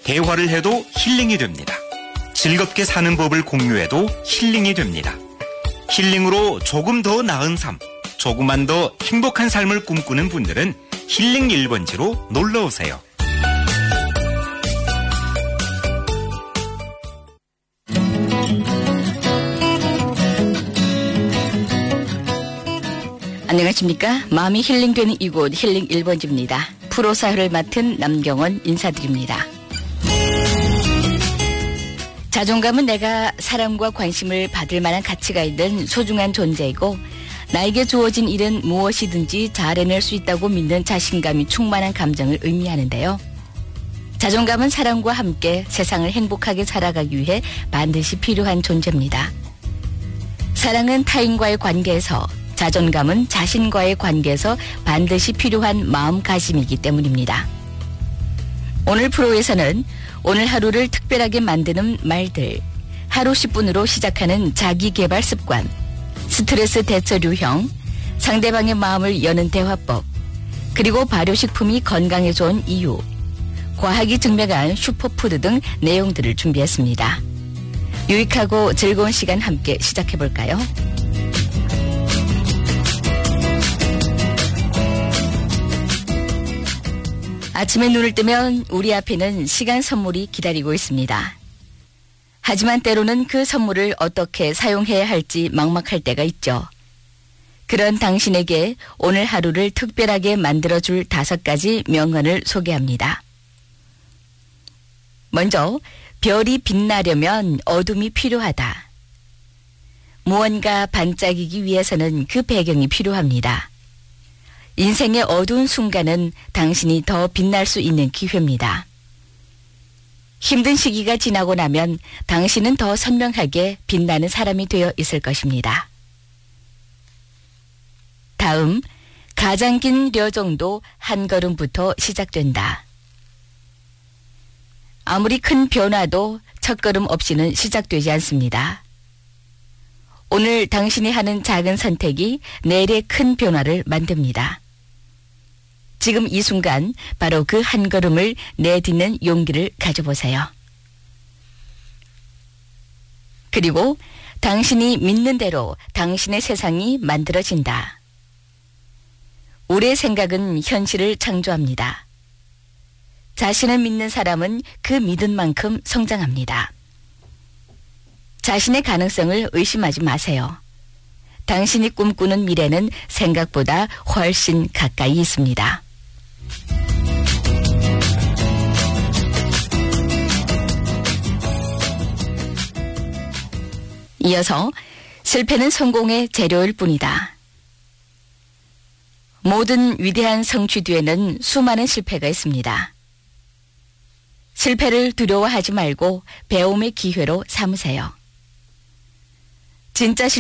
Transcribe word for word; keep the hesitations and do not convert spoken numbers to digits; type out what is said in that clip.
대화를 해도 힐링이 됩니다. 즐겁게 사는 법을 공유해도 힐링이 됩니다. 힐링으로 조금 더 나은 삶, 조금만 더 행복한 삶을 꿈꾸는 분들은 힐링 일 번지로 놀러오세요. 안녕하십니까. 마음이 힐링되는 이곳 힐링 일 번지입니다. 프로사회를 맡은 남경원 인사드립니다. 자존감은 내가 사랑과 관심을 받을 만한 가치가 있는 소중한 존재이고 나에게 주어진 일은 무엇이든지 잘 해낼 수 있다고 믿는 자신감이 충만한 감정을 의미하는데요. 자존감은 사랑과 함께 세상을 행복하게 살아가기 위해 반드시 필요한 존재입니다. 사랑은 타인과의 관계에서, 자존감은 자신과의 관계에서 반드시 필요한 마음가짐이기 때문입니다. 오늘 프로에서는 오늘 하루를 특별하게 만드는 말들, 하루 십 분으로 시작하는 자기개발 습관, 스트레스 대처 유형, 상대방의 마음을 여는 대화법, 그리고 발효식품이 건강에 좋은 이유, 과학이 증명한 슈퍼푸드 등 내용들을 준비했습니다. 유익하고 즐거운 시간 함께 시작해볼까요? 아침에 눈을 뜨면 우리 앞에는 시간 선물이 기다리고 있습니다. 하지만 때로는 그 선물을 어떻게 사용해야 할지 막막할 때가 있죠. 그런 당신에게 오늘 하루를 특별하게 만들어줄 다섯 가지 명언을 소개합니다. 먼저, 별이 빛나려면 어둠이 필요하다. 무언가 반짝이기 위해서는 그 배경이 필요합니다. 인생의 어두운 순간은 당신이 더 빛날 수 있는 기회입니다. 힘든 시기가 지나고 나면 당신은 더 선명하게 빛나는 사람이 되어 있을 것입니다. 다음, 가장 긴 려정도 한 걸음부터 시작된다. 아무리 큰 변화도 첫 걸음 없이는 시작되지 않습니다. 오늘 당신이 하는 작은 선택이 내일의 큰 변화를 만듭니다. 지금 이 순간 바로 그 한 걸음을 내딛는 용기를 가져보세요. 그리고 당신이 믿는 대로 당신의 세상이 만들어진다. 우리의 생각은 현실을 창조합니다. 자신을 믿는 사람은 그 믿은 만큼 성장합니다. 자신의 가능성을 의심하지 마세요. 당신이 꿈꾸는 미래는 생각보다 훨씬 가까이 있습니다. 이어서 실패는 성공의 재료일 뿐이다. 모든 위대한 성취 뒤에는 수많은 실패가 있습니다. 실패를 두려워하지 말고 배움의 기회로 삼으세요. 진짜